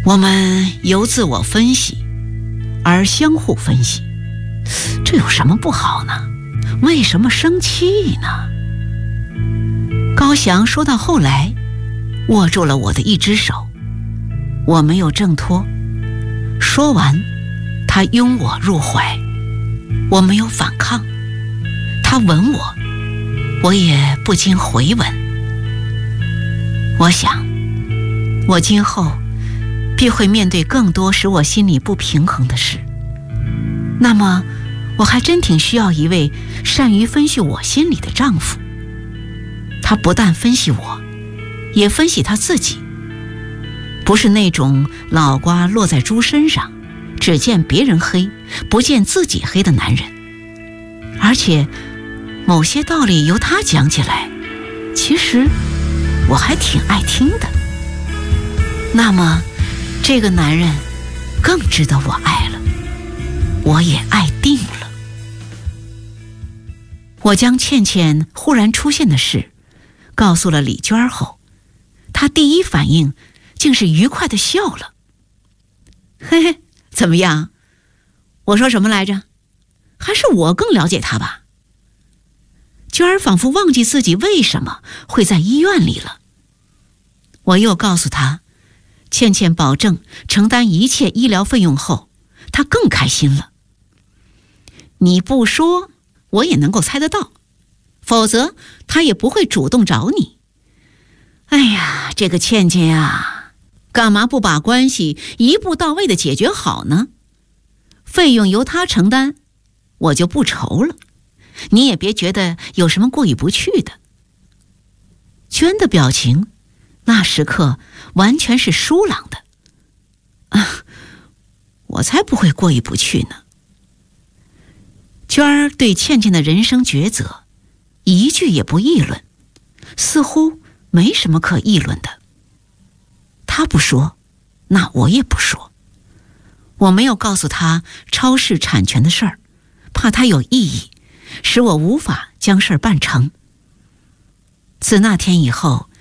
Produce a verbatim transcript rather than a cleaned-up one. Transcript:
我们由自我分析而相互分析，这有什么不好呢？为什么生气呢？高翔说到后来，握住了我的一只手，我没有挣脱。说完，他拥我入怀，我没有反抗。他吻我，我也不禁回吻。我想，我今后必会面对更多使我心里不平衡的事。那么，我还真挺需要一位善于分析我心里的丈夫。他不但分析我，也分析他自己，不是那种脑瓜落在猪身上，只见别人黑，不见自己黑的男人。而且，某些道理由他讲起来，其实我还挺爱听的。那么，这个男人更值得我爱了，我也爱定了。我将倩倩忽然出现的事告诉了李娟后，她第一反应竟是愉快地笑了。嘿嘿，怎么样？我说什么来着？还是我更了解她吧。娟儿仿佛忘记自己为什么会在医院里了。我又告诉她，倩倩保证承担一切医疗费用后，她更开心了。你不说，我也能够猜得到，否则她也不会主动找你。哎呀，这个倩倩呀，干嘛不把关系一步到位的解决好呢？费用由她承担，我就不愁了。你也别觉得有什么过意不去的。娟的表情那时刻完全是舒朗的。啊，我才不会过意不去呢。娟儿对倩倩的人生抉择一句也不议论，似乎没什么可议论的。她不说，那我也不说。我没有告诉她超市产权的事儿，怕她有异议，使我无法将事儿办成。自那天以后，